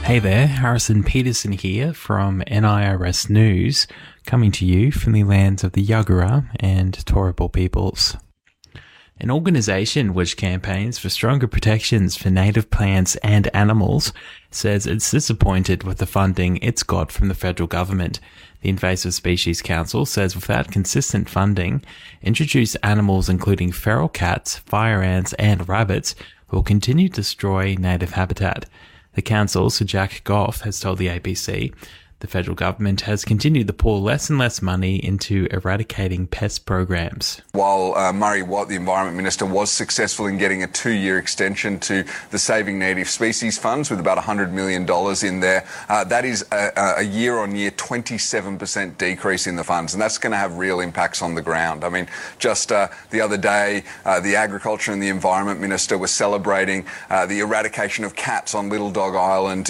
Hey there, Harrison Peterson here from NIRS News, coming to you from the lands of the Yagara and Turrbal peoples. An organisation which campaigns for stronger protections for native plants and animals says it's disappointed with the funding it's got from the federal government. The Invasive Species Council says without consistent funding, introduced animals including feral cats, fire ants and rabbits will continue to destroy native habitat. The council, Sir Jack Goff, has told the ABC the federal government has continued to pour less and less money into eradicating pest programs. While Murray Watt, the Environment Minister, was successful in getting a 2-year extension to the Saving Native Species Funds with about $100 million in there, that is a year-on-year 27% decrease in the funds, and that's going to have real impacts on the ground. I mean, just the other day, the Agriculture and the Environment Minister was celebrating the eradication of cats on Little Dog Island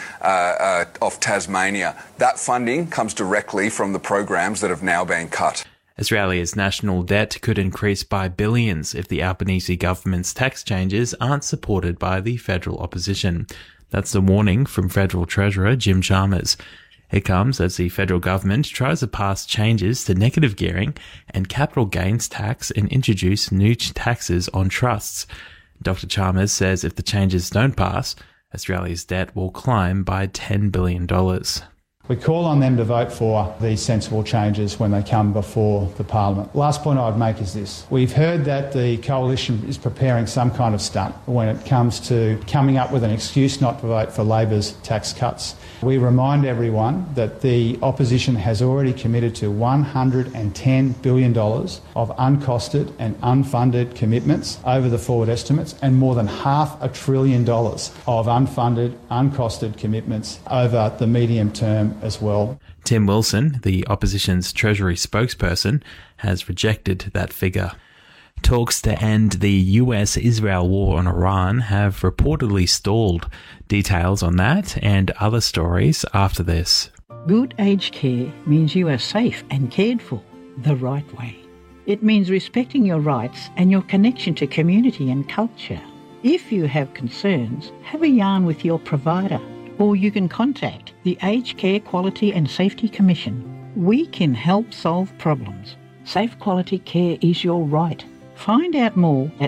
off Tasmania. That funding comes directly from the programs that have now been cut. Australia's national debt could increase by billions if the Albanese government's tax changes aren't supported by the federal opposition. That's the warning from Federal Treasurer Jim Chalmers. It comes as the federal government tries to pass changes to negative gearing and capital gains tax and introduce new taxes on trusts. Dr. Chalmers says if the changes don't pass, Australia's debt will climb by $10 billion. We call on them to vote for these sensible changes when they come before the Parliament. Last point I would make is this. We've heard that the Coalition is preparing some kind of stunt when it comes to coming up with an excuse not to vote for Labor's tax cuts. We remind everyone that the opposition has already committed to $110 billion of uncosted and unfunded commitments over the forward estimates, and more than $500 billion of unfunded, uncosted commitments over the medium term as well. Tim Wilson, the opposition's Treasury spokesperson, has rejected that figure. Talks to end the US-Israel war on Iran have reportedly stalled. Details on that and other stories after this. Good aged care means you are safe and cared for the right way. It means respecting your rights and your connection to community and culture. If you have concerns, have a yarn with your provider, or you can contact the Aged Care Quality and Safety Commission. We can help solve problems. Safe quality care is your right. Find out more at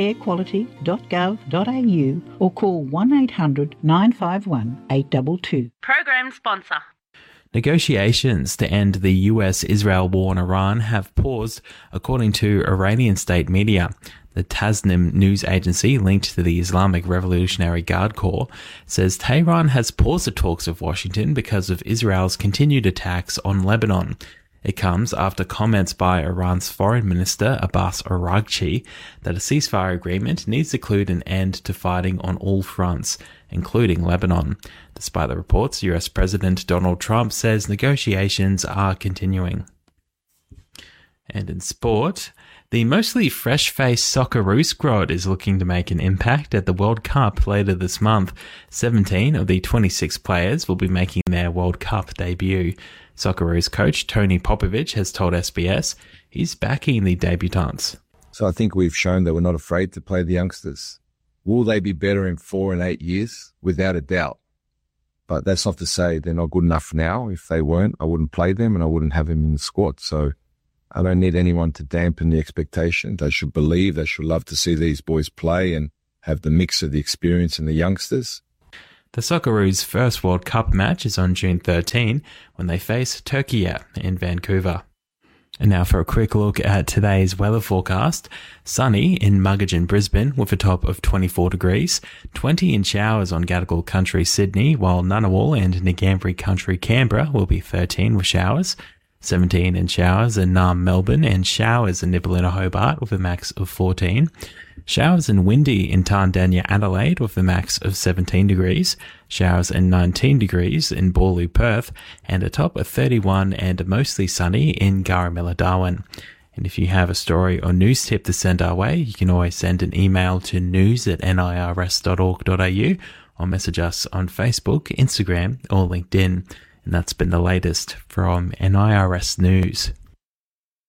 agedcarequality.gov.au or call 1800 951 822. Program sponsor. Negotiations to end the US-Israel war on Iran have paused, according to Iranian state media. The Tasnim news agency, linked to the Islamic Revolutionary Guard Corps, says Tehran has paused the talks with Washington because of Israel's continued attacks on Lebanon. It comes after comments by Iran's Foreign Minister Abbas Araghchi that a ceasefire agreement needs to include an end to fighting on all fronts, including Lebanon. Despite the reports, US President Donald Trump says negotiations are continuing. And in sport, the mostly fresh-faced Socceroos squad is looking to make an impact at the World Cup later this month. 17 of the 26 players will be making their World Cup debut. Socceroos coach Tony Popovic has told SBS he's backing the debutants. So I think we've shown that we're not afraid to play the youngsters. Will they be better in 4 and 8 years? Without a doubt. But that's not to say they're not good enough now. If they weren't, I wouldn't play them and I wouldn't have them in the squad. So I don't need anyone to dampen the expectation. They should believe, they should love to see these boys play and have the mix of the experience and the youngsters. The Socceroos' first World Cup match is on June 13 when they face Turkey in Vancouver. And now for a quick look at today's weather forecast. Sunny in Muggage and Brisbane with a top of 24 degrees, 20 in showers on Gadigal Country, Sydney, while Ngunnawal and Ngambri Country, Canberra will be 13 with showers. 17 in showers in Naarm, Melbourne, and showers in Nibbalina, Hobart with a max of 14. Showers and windy in Tarndanya, Adelaide with a max of 17 degrees. Showers and 19 degrees in Boorloo, Perth, and a top of 31 and mostly sunny in Garamilla, Darwin. And if you have a story or news tip to send our way, you can always send an email to news@nirs.org.au or message us on Facebook, Instagram, or LinkedIn. And that's been the latest from NIRS News.